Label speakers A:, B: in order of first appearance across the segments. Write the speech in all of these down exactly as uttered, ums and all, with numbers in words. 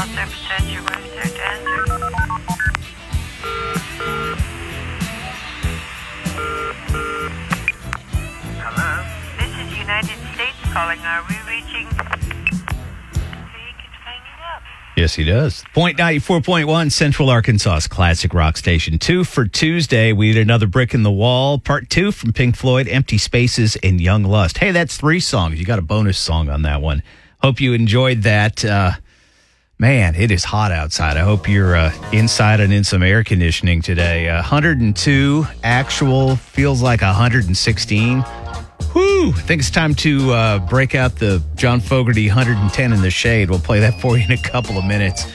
A: service, you're going to answer. Hello? This is United States calling. Are we reaching? He keeps hanging up.
B: Yes, he does. Point ninety-four point one, Central Arkansas's classic rock station. Two for Tuesday. We had another brick in the wall. Part two from Pink Floyd, Empty Spaces and Young Lust. Hey, that's three songs. You got a bonus song on that one. Hope you enjoyed that. Uh, man, it is hot outside. I hope you're uh, inside and in some air conditioning today. Uh, one hundred two actual, feels like one hundred sixteen. Whew, I think it's time to uh, break out the John Fogerty one hundred ten in the shade. We'll play that for you in a couple of minutes.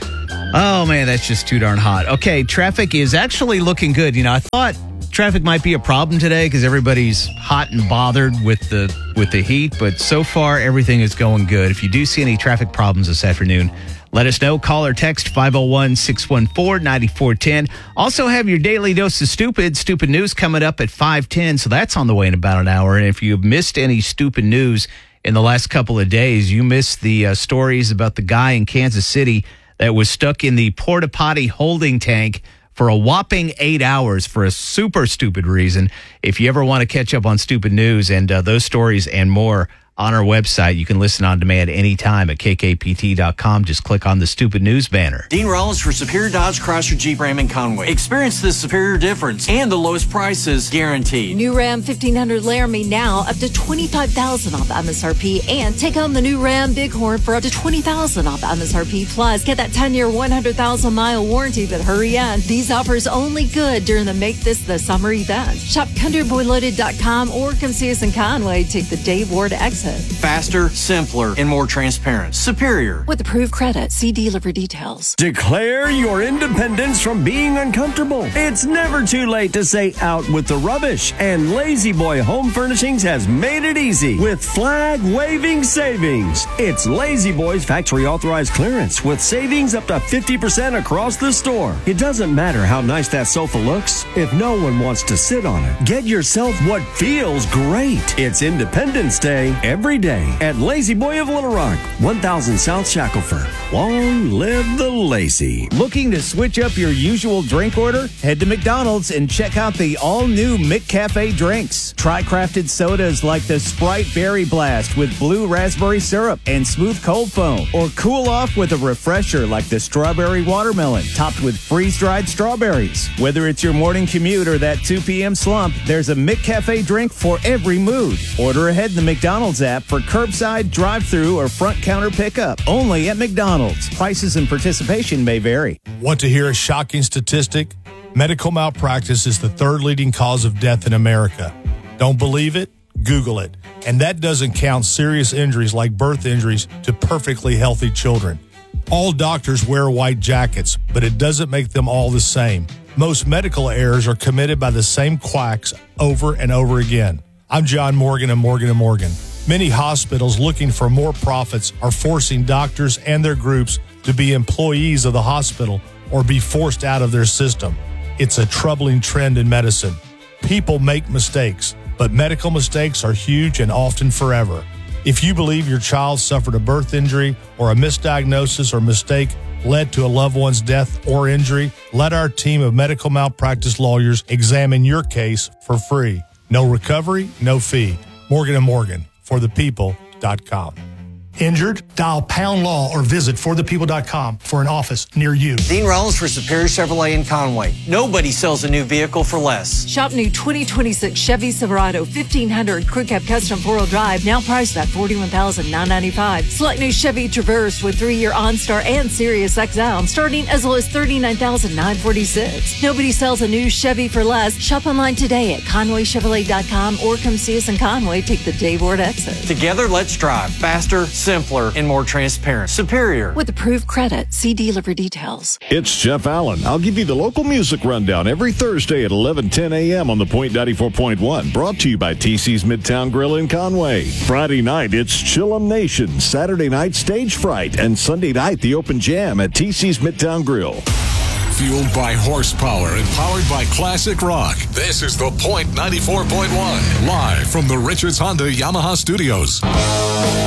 B: Oh, man, that's just too darn hot. Okay, traffic is actually looking good. You know, I thought traffic might be a problem today because everybody's hot and bothered with the with the heat, but so far everything is going good. If you do see any traffic problems this afternoon, let us know. Call or text five oh one, six one four, nine four one zero. Also have your daily dose of stupid, stupid news coming up at five ten, so that's on the way in about an hour. And if you've missed any stupid news in the last couple of days, you missed the uh, stories about the guy in Kansas City that was stuck in the porta potty holding tank for a whopping eight hours for a super stupid reason. If you ever want to catch up on stupid news and uh, those stories and more on our website, you can listen on demand anytime at K K P T dot com. Just click on the stupid news banner.
C: Dean Rollins for Superior Dodge Chrysler Jeep Ram in Conway. Experience the superior difference and the lowest prices guaranteed.
D: New Ram fifteen hundred Laramie now up to twenty-five thousand dollars off M S R P, and take home the new Ram Bighorn for up to twenty thousand dollars off M S R P. Plus, get that ten-year, one hundred thousand mile warranty, but hurry in. These offers only good during the Make This the Summer event. Shop country boy loaded dot com or come see us in Conway. Take the Dave Ward exit.
C: Faster, simpler, and more transparent. Superior.
D: With approved credit, see dealer for details.
E: Declare your independence from being uncomfortable. It's never too late to say out with the rubbish, and Lazy Boy Home Furnishings has made it easy with flag-waving savings. It's Lazy Boy's factory authorized clearance with savings up to fifty percent across the store. It doesn't matter how nice that sofa looks if no one wants to sit on it. Get yourself what feels great. It's Independence Day every day at Lazy Boy of Little Rock, one thousand South Shackelford. Long live the Lazy.
B: Looking to switch up your usual drink order? Head to McDonald's and check out the all-new McCafe drinks. Try crafted sodas like the Sprite Berry Blast with blue raspberry syrup and smooth cold foam. Or cool off with a refresher like the Strawberry Watermelon, topped with freeze-dried strawberries. Whether it's your morning commute or that two p.m. slump, there's a McCafe drink for every mood. Order ahead in the McDonald's app for curbside, drive-thru, or front counter pickup. Only at McDonald's. Prices and participation may vary.
F: Want to hear a shocking statistic? Medical malpractice is the third leading cause of death in America. Don't believe it? Google it. And that doesn't count serious injuries like birth injuries to perfectly healthy children. All doctors wear white jackets, but it doesn't make them all the same. Most medical errors are committed by the same quacks over and over again. I'm John Morgan of Morgan and Morgan. Many hospitals looking for more profits are forcing doctors and their groups to be employees of the hospital or be forced out of their system. It's a troubling trend in medicine. People make mistakes, but medical mistakes are huge and often forever. If you believe your child suffered a birth injury or a misdiagnosis or mistake led to a loved one's death or injury, let our team of medical malpractice lawyers examine your case for free. No recovery, no fee. Morgan and Morgan. for the people dot com.
G: Injured? Dial pound law or visit for the people dot com for an office near you.
C: Dean Rollins for Superior Chevrolet in Conway. Nobody sells a new vehicle for less.
D: Shop new twenty twenty-six Chevy Silverado fifteen hundred Crew Cab Custom four-wheel drive, now priced at forty-one thousand nine hundred ninety-five dollars. Select new Chevy Traverse with three-year OnStar and Sirius X M, starting as low as thirty-nine thousand nine hundred forty-six dollars. Nobody sells a new Chevy for less. Shop online today at Conway Chevrolet dot com or come see us in Conway. Take the Dave Ward exit.
C: Together, let's drive faster, simpler, and more transparent. Superior.
D: With approved credit, see dealer for details.
H: It's Jeff Allen. I'll give you the local music rundown every Thursday at eleven ten a.m. on the Point ninety-four point one. Brought to you by T C's Midtown Grill in Conway. Friday night, it's Chillum Nation. Saturday night, Stage Fright. And Sunday night, the Open Jam at T C's Midtown Grill.
I: Fueled by horsepower and powered by classic rock. This is the Point ninety-four point one. Live from the Richards Honda Yamaha Studios.